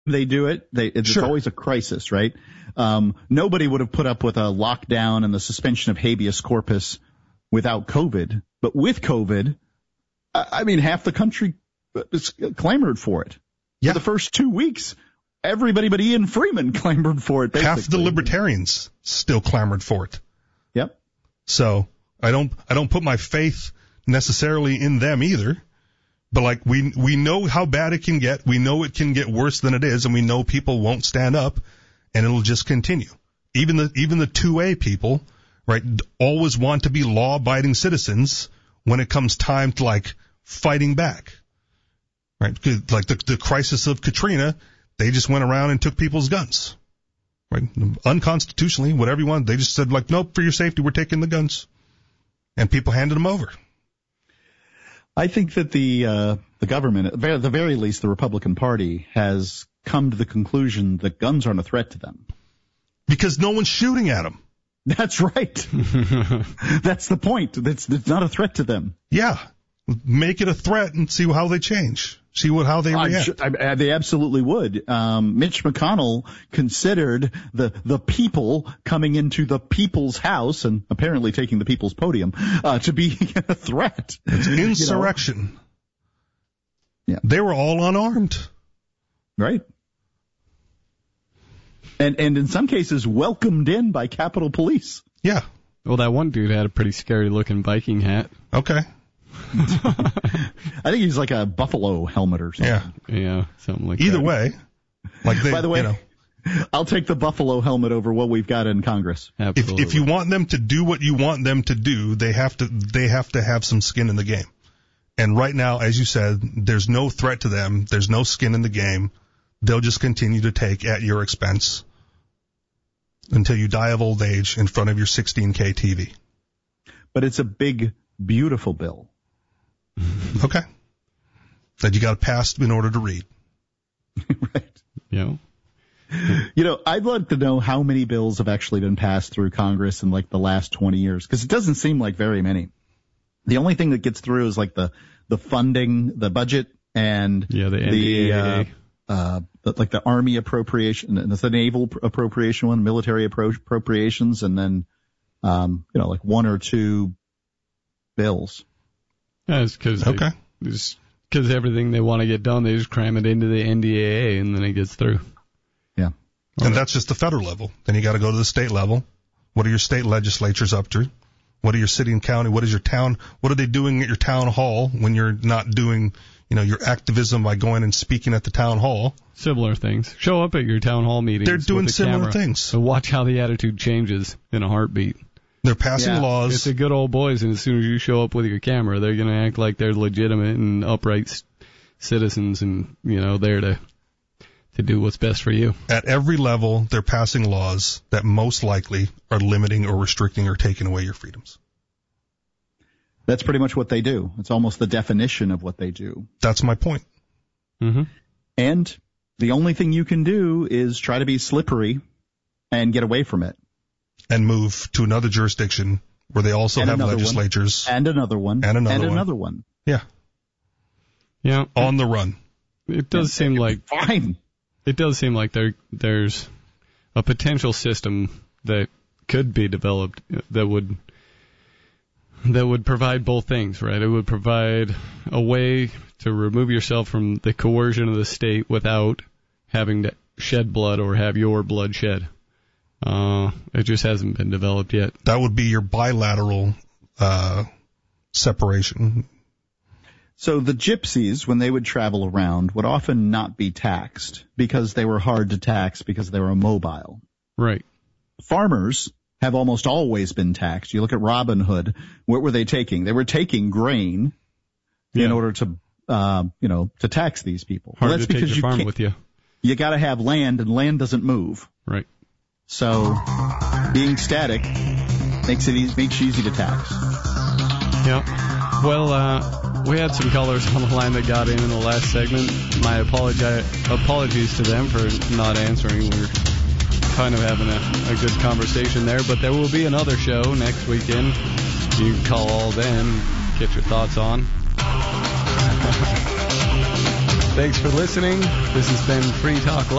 they do it, it's always a crisis, right? Nobody would have put up with a lockdown and the suspension of habeas corpus without COVID. But with COVID, I mean, half the country clamored for it. Yeah. For the first 2 weeks, everybody but Ian Freeman clamored for it, basically. Half the libertarians still clamored for it. Yep. So I don't put my faith necessarily in them either. But like we know how bad it can get. We know it can get worse than it is, and we know people won't stand up, and it'll just continue. Even the 2A people, right, always want to be law-abiding citizens when it comes time to like fighting back. Right? Like the crisis of Katrina, they just went around and took people's guns. Right? Unconstitutionally, whatever you want, they just said like, nope, for your safety, we're taking the guns. And people handed them over. I think that the government, at the very least, the Republican Party, has come to the conclusion that guns aren't a threat to them. Because no one's shooting at them. That's right. That's the point. It's not a threat to them. Yeah. Make it a threat and see how they change. See how they react. They absolutely would. Mitch McConnell considered the people coming into the people's house and apparently taking the people's podium to be a threat. It's insurrection. Yeah. They were all unarmed. Right. And in some cases welcomed in by Capitol Police. Yeah. Well, that one dude had a pretty scary looking Viking hat. Okay. I think he's like a buffalo helmet or something. Yeah, something like Either that. way. By the way, I'll take the buffalo helmet over what we've got in Congress. Absolutely. If you want them to do what you want them to do, they have to have some skin in the game. And right now, as you said, there's no threat to them. There's no skin in the game. They'll just continue to take at your expense until you die of old age in front of your 16K TV. But it's a big, beautiful bill. Okay. That you got to pass in order to read. Right. Yeah. You know, I'd like to know how many bills have actually been passed through Congress in like the last 20 years, because it doesn't seem like very many. The only thing that gets through is like the funding, the budget, and the NDAA. Like the Army appropriation, and the naval appropriation one, military appropriations, and then, like one or two bills. Yeah, it's because everything they want to get done, they just cram it into the NDAA, and then it gets through. Yeah. And that's just the federal level. Then you got to go to the state level. What are your state legislatures up to? What are your city and county? What is your town? What are they doing at your town hall when you're not doing, your activism by going and speaking at the town hall? Similar things. Show up at your town hall meetings. They're doing similar camera, things. And watch how the attitude changes in a heartbeat. They're passing laws. It's the good old boys, and as soon as you show up with your camera, they're going to act like they're legitimate and upright citizens and, there to do what's best for you. At every level, they're passing laws that most likely are limiting or restricting or taking away your freedoms. That's pretty much what they do. It's almost the definition of what they do. That's my point. Mm-hmm. And the only thing you can do is try to be slippery and get away from it. And move to another jurisdiction where they also have legislatures. And another one. And another one. Another one. Yeah. Yeah. On the run. It does seem like... Fine. It does seem like there's a potential system that could be developed that would provide both things, right? It would provide a way to remove yourself from the coercion of the state without having to shed blood or have your blood shed. It just hasn't been developed yet. That would be your bilateral separation. So the gypsies, when they would travel around, would often not be taxed because they were hard to tax because they were mobile. Right. Farmers have almost always been taxed. You look at Robin Hood. What were they taking? They were taking grain in order to, to tax these people. Hard well, that's to because take your farm with you. You got to have land, and land doesn't move. Right. So being static makes it easy to tax. Yeah. Well, we had some callers on the line that got in the last segment. My apologies to them for not answering. We're kind of having a good conversation there, but there will be another show next weekend. You can call all then, get your thoughts on. Thanks for listening. This has been Free Talk Live.